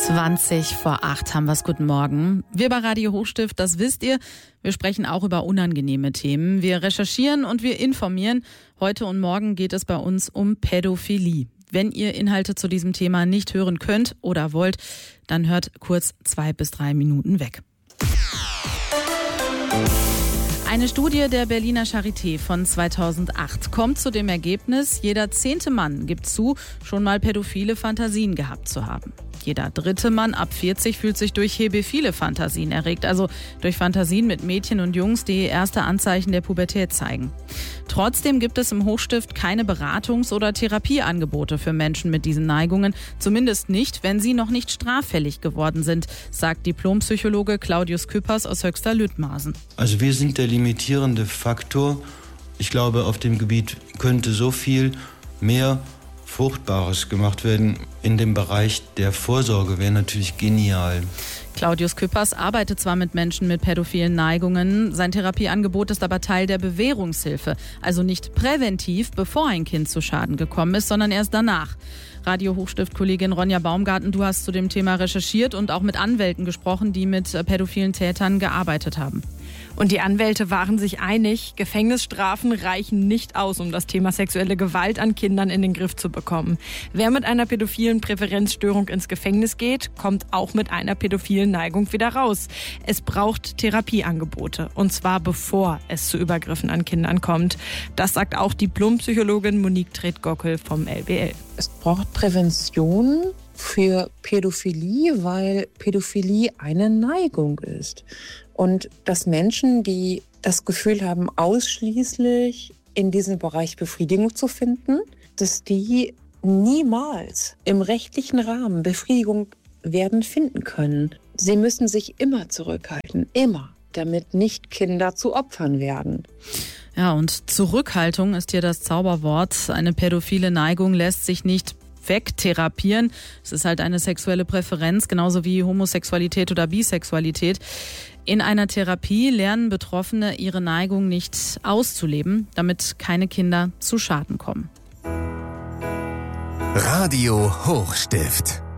7:20 haben wir's. Guten Morgen. Wir bei Radio Hochstift, das wisst ihr. Wir sprechen auch über unangenehme Themen. Wir recherchieren und wir informieren. Heute und morgen geht es bei uns um Pädophilie. Wenn ihr Inhalte zu diesem Thema nicht hören könnt oder wollt, dann hört kurz 2 bis 3 Minuten weg. Eine Studie der Berliner Charité von 2008 kommt zu dem Ergebnis, jeder 10. Mann gibt zu, schon mal pädophile Fantasien gehabt zu haben. Jeder 3. Mann ab 40 fühlt sich durch hebephile Fantasien erregt, also durch Fantasien mit Mädchen und Jungs, die erste Anzeichen der Pubertät zeigen. Trotzdem gibt es im Hochstift keine Beratungs- oder Therapieangebote für Menschen mit diesen Neigungen, zumindest nicht, wenn sie noch nicht straffällig geworden sind, sagt Diplompsychologe Claudius Küppers aus Höxter-Lüttmarsen. Also wir sind der limitierende Faktor. Ich glaube, auf dem Gebiet könnte so viel mehr Fruchtbares gemacht werden. In dem Bereich der Vorsorge wäre natürlich genial. Claudius Küppers arbeitet zwar mit Menschen mit pädophilen Neigungen, sein Therapieangebot ist aber Teil der Bewährungshilfe. Also nicht präventiv, bevor ein Kind zu Schaden gekommen ist, sondern erst danach. Radio Hochstift-Kollegin Ronja Baumgarten, du hast zu dem Thema recherchiert und auch mit Anwälten gesprochen, die mit pädophilen Tätern gearbeitet haben. Und die Anwälte waren sich einig, Gefängnisstrafen reichen nicht aus, um das Thema sexuelle Gewalt an Kindern in den Griff zu bekommen. Wer mit einer pädophilen Präferenzstörung ins Gefängnis geht, kommt auch mit einer pädophilen Neigung wieder raus. Es braucht Therapieangebote, und zwar bevor es zu Übergriffen an Kindern kommt. Das sagt auch Diplompsychologin Monique Tretgockel vom LBL. Es braucht Prävention für Pädophilie, weil Pädophilie eine Neigung ist. Und dass Menschen, die das Gefühl haben, ausschließlich in diesem Bereich Befriedigung zu finden, dass die niemals im rechtlichen Rahmen Befriedigung werden finden können. Sie müssen sich immer zurückhalten, immer, damit nicht Kinder zu Opfern werden. Ja, und Zurückhaltung ist hier das Zauberwort. Eine pädophile Neigung lässt sich nicht wegtherapieren. Es ist halt eine sexuelle Präferenz, genauso wie Homosexualität oder Bisexualität. In einer Therapie lernen Betroffene, ihre Neigung nicht auszuleben, damit keine Kinder zu Schaden kommen. Radio Hochstift.